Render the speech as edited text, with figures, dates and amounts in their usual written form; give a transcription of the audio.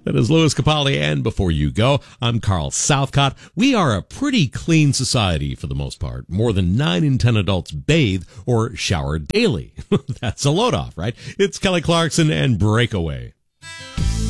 That is Louis Capaldi, and before you go, I'm Carl Southcott. We are a pretty clean society for the most part. More than 9 in 10 adults bathe or shower daily. That's a load off, right? It's Kelly Clarkson and Breakaway.